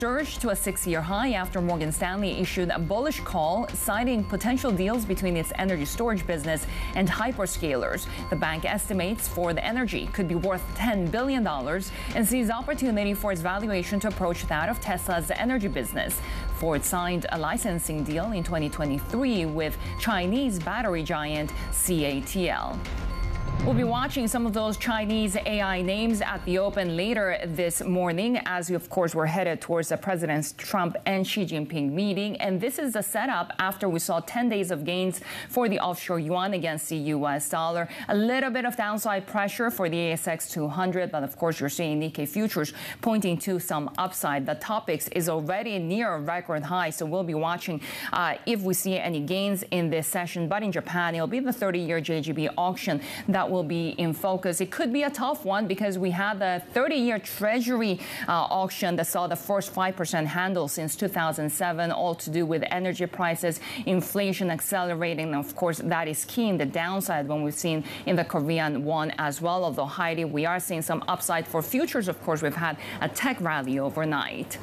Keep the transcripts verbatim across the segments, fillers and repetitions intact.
Surged to a six-year high after Morgan Stanley issued a bullish call, citing potential deals between its energy storage business and hyperscalers. The bank estimates Ford Energy could be worth ten billion dollars and sees opportunity for its valuation to approach that of Tesla's energy business. Ford signed a licensing deal in twenty twenty-three with Chinese battery giant C A T L. We'll be watching some of those Chinese A I names at the Open later this morning, as we, of course, we're headed towards the Presidents Trump and Xi Jinping meeting. And this is the setup after we saw ten days of gains for the offshore yuan against the U S dollar. A little bit of downside pressure for the A S X two hundred, but of course, you're seeing Nikkei futures pointing to some upside. The Topix is already near a record high, so we'll be watching uh, if we see any gains in this session. But in Japan, it'll be the thirty-year J G B auction that will be in focus. It could be a tough one because we had the thirty-year Treasury uh, auction that saw the first five percent handle since two thousand seven, all to do with energy prices, inflation accelerating. And of course, that is key in the downside when we've seen in the Korean won as well. Although, Heidi, we are seeing some upside for futures. Of course, we've had a tech rally overnight.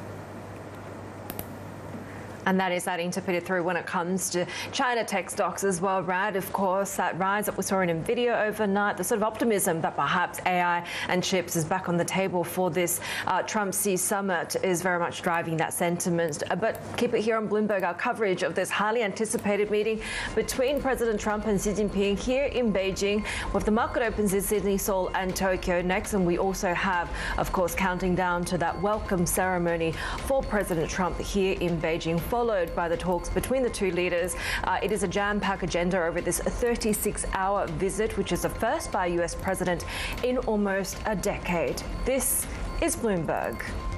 And that is starting to put through when it comes to China tech stocks as well, right? Of course, that rise that we saw in NVIDIA overnight, the sort of optimism that perhaps A I and chips is back on the table for this uh, Trump-Xi summit is very much driving that sentiment. But keep it here on Bloomberg, our coverage of this highly anticipated meeting between President Trump and Xi Jinping here in Beijing, with the market opens in Sydney, Seoul and Tokyo next. And we also have, of course, counting down to that welcome ceremony for President Trump here in Beijing, followed by the talks between the two leaders. Uh, it is a jam-packed agenda over this thirty-six hour visit, which is a first by a U S president in almost a decade. This is Bloomberg.